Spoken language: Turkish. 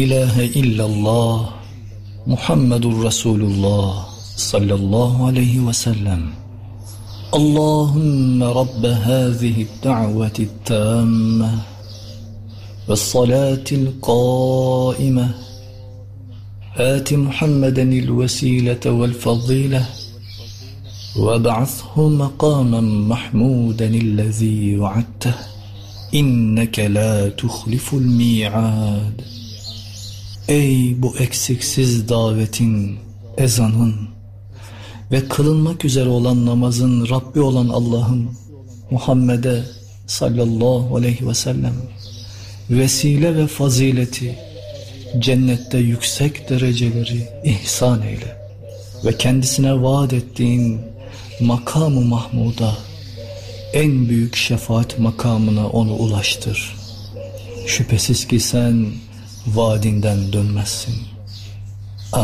İlahe illallah Muhammedur Resulullah sallallahu aleyhi ve sellem. Allahümme Rabbe hâzihi da'veti tâmme ve salatil qâime آت محمدا الوسيلة والفضيلة وابعثه مقاما محمودا الذي وعدته إنك لا تخلف الميعاد. Ey bu eksiksiz davetin, ezanın ve kılınmak üzere olan namazın Rabbi olan Allah'ım, Muhammed'e sallallahu aleyhi ve sellem vesile ve fazileti, cennette yüksek dereceleri ihsan eyle ve kendisine vaat ettiğin makam-ı mahmuda, en büyük şefaat makamına onu ulaştır. Şüphesiz ki sen vaadinden dönmezsin.